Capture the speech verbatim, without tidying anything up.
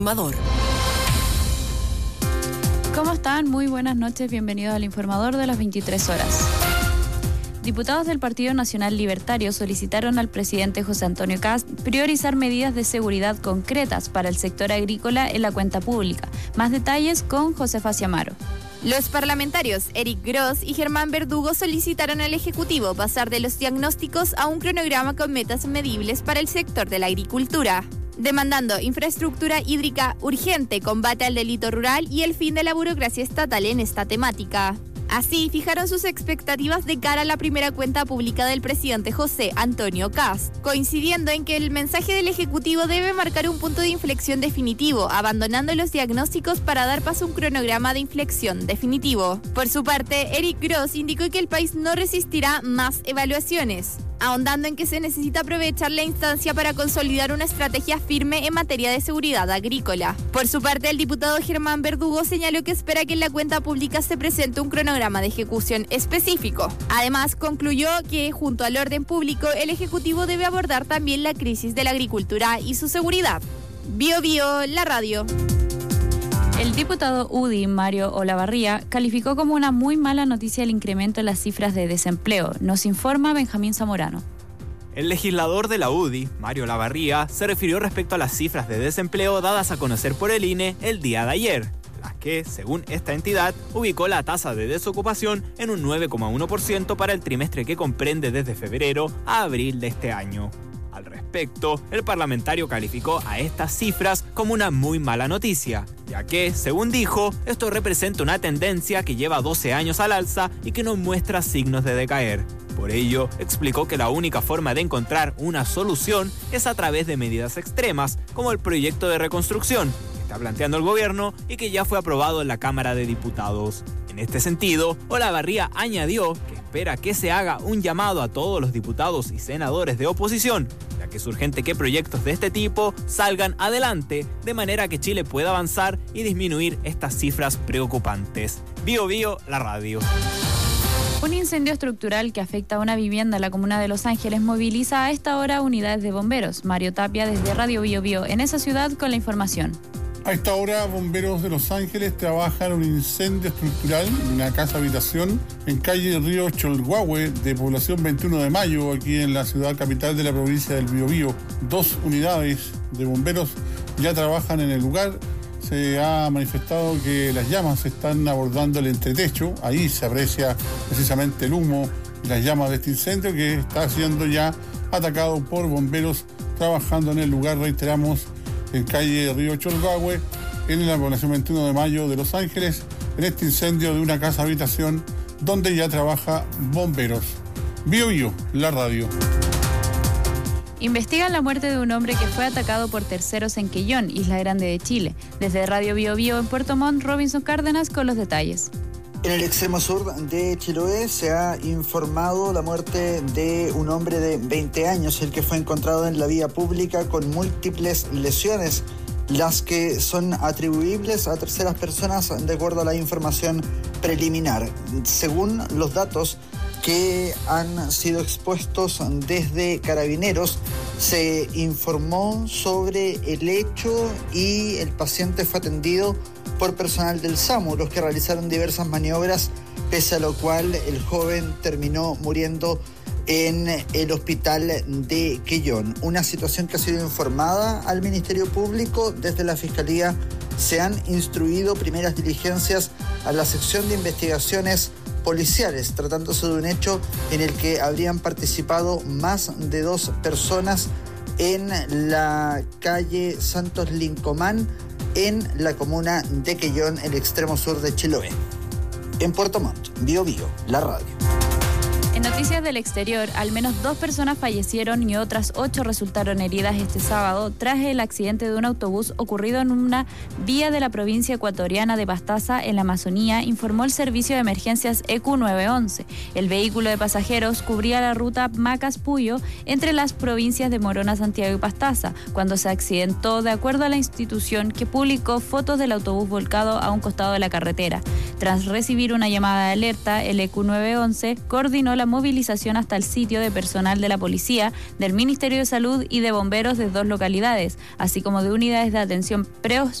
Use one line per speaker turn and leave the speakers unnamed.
Informador.
¿Cómo están? Muy buenas noches, bienvenidos al Informador de las veintitrés horas. Diputados del Partido Nacional Libertario solicitaron al presidente José Antonio Kast priorizar medidas de seguridad concretas para el sector agrícola en la cuenta pública. Más detalles con Josefa Ciamaro.
Los parlamentarios Eric Gross y Germán Verdugo solicitaron al Ejecutivo pasar de los diagnósticos a un cronograma con metas medibles para el sector de la agricultura, demandando infraestructura hídrica urgente, combate al delito rural y el fin de la burocracia estatal en esta temática. Así, fijaron sus expectativas de cara a la primera cuenta pública del presidente José Antonio Kast, coincidiendo en que el mensaje del Ejecutivo debe marcar un punto de inflexión definitivo, abandonando los diagnósticos para dar paso a un cronograma de inflexión definitivo. Por su parte, Eric Gross indicó que el país no resistirá más evaluaciones, ahondando en que se necesita aprovechar la instancia para consolidar una estrategia firme en materia de seguridad agrícola. Por su parte, el diputado Germán Verdugo señaló que espera que en la cuenta pública se presente un cronograma de ejecución específico. Además, concluyó que, junto al orden público, el Ejecutivo debe abordar también la crisis de la agricultura y su seguridad. Bio Bio, la radio.
El diputado U D I, Mario Olavarría, calificó como una muy mala noticia el incremento en las cifras de desempleo. Nos informa Benjamín Zamorano.
El legislador de la U D I, Mario Olavarría, se refirió respecto a las cifras de desempleo dadas a conocer por el I N E el día de ayer, las que, según esta entidad, ubicó la tasa de desocupación en un nueve coma uno por ciento para el trimestre que comprende desde febrero a abril de este año. Al respecto, el parlamentario calificó a estas cifras como una muy mala noticia, ya que, según dijo, esto representa una tendencia que lleva doce años al alza y que no muestra signos de decaer. Por ello, explicó que la única forma de encontrar una solución es a través de medidas extremas, como el proyecto de reconstrucción que está planteando el gobierno y que ya fue aprobado en la Cámara de Diputados. En este sentido, Olavarría añadió que espera que se haga un llamado a todos los diputados y senadores de oposición, ya que es urgente que proyectos de este tipo salgan adelante, de manera que Chile pueda avanzar y disminuir estas cifras preocupantes. Bio Bio, la radio.
Un incendio estructural que afecta a una vivienda en la comuna de Los Ángeles moviliza a esta hora unidades de bomberos. Mario Tapia desde Radio Bio Bio en esa ciudad con la información.
A esta hora, bomberos de Los Ángeles trabajan un incendio estructural en una casa habitación en calle Río Cholguahue de población veintiuno de mayo, aquí en la ciudad capital de la provincia del Biobío. Dos unidades de bomberos ya trabajan en el lugar. Se ha manifestado que las llamas están abordando el entretecho. Ahí se aprecia precisamente el humo y las llamas de este incendio que está siendo ya atacado por bomberos trabajando en el lugar, reiteramos, en calle Río Cholguahue, en la población veintiuno de mayo de Los Ángeles, en este incendio de una casa habitación donde ya trabaja bomberos. Bio Bio, la radio.
Investigan la muerte de un hombre que fue atacado por terceros en Quellón, Isla Grande de Chile. Desde Radio Bio Bio en Puerto Montt, Robinson Cárdenas con los detalles.
En el extremo sur de Chiloé se ha informado la muerte de un hombre de veinte años, el que fue encontrado en la vía pública con múltiples lesiones, las que son atribuibles a terceras personas de acuerdo a la información preliminar. Según los datos que han sido expuestos desde Carabineros, se informó sobre el hecho y el paciente fue atendido por personal del SAMU, los que realizaron diversas maniobras, pese a lo cual el joven terminó muriendo en el hospital de Quellón. Una situación que ha sido informada al Ministerio Público. Desde la Fiscalía se han instruido primeras diligencias a la sección de investigaciones policiales, tratándose de un hecho en el que habrían participado más de dos personas en la calle Santos Lincomán, en la comuna de Quellón, el extremo sur de Chiloé. En Puerto Montt, Bio Bio, la radio.
En noticias del exterior, al menos dos personas fallecieron y otras ocho resultaron heridas este sábado tras el accidente de un autobús ocurrido en una vía de la provincia ecuatoriana de Pastaza, en la Amazonía, informó el servicio de emergencias E Q nueve once. El vehículo de pasajeros cubría la ruta Macas-Puyo entre las provincias de Morona, Santiago y Pastaza, cuando se accidentó, de acuerdo a la institución, que publicó fotos del autobús volcado a un costado de la carretera. Tras recibir una llamada de alerta, el E Q nueve once coordinó la movilización hasta el sitio de personal de la policía, del Ministerio de Salud y de bomberos de dos localidades, así como de unidades de atención pre